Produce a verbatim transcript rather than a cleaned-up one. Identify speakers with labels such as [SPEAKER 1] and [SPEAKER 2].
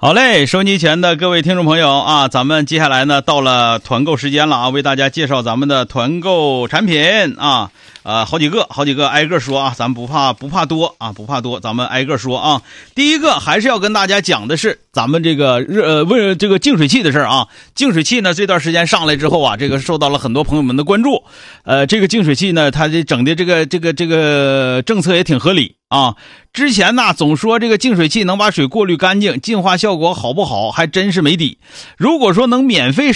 [SPEAKER 1] 好嘞，收音机前的各位听众朋友啊，咱们接下来呢到了团购时间了啊，为大家介绍咱们的团购产品啊，呃，好几个，好几个挨个说啊，咱们不怕不怕多啊，不怕多，咱们挨个说啊。第一个还是要跟大家讲的是咱们这个呃为这个净水器的事儿啊。净水器呢这段时间上来之后啊，这个受到了很多朋友们的关注。呃，这个净水器呢，它这整的这个这个这个政策也挺合理啊。之前呢总说这个净水器能把水过滤干净，净化效果好不好还真是没底。如果说能免费